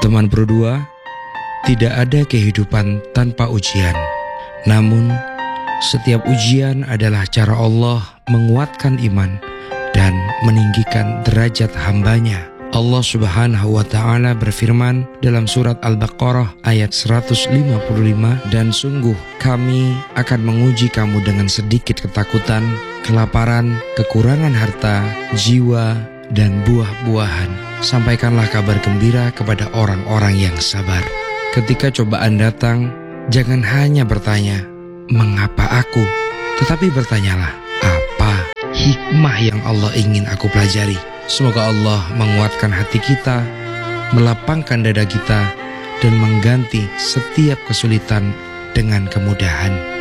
Teman berdua, tidak ada kehidupan tanpa ujian. Namun, setiap ujian adalah cara Allah menguatkan iman dan meninggikan derajat hambanya. Allah Subhanahu wa Ta'ala berfirman dalam surat Al-Baqarah ayat 155, dan sungguh kami akan menguji kamu dengan sedikit ketakutan, kelaparan, kekurangan harta, jiwa, dan buah-buahan. Sampaikanlah kabar gembira kepada orang-orang yang sabar. Ketika cobaan datang, jangan hanya bertanya, mengapa aku? Tetapi bertanyalah, apa hikmah yang Allah ingin aku pelajari? Semoga Allah menguatkan hati kita, melapangkan dada kita, dan mengganti setiap kesulitan dengan kemudahan.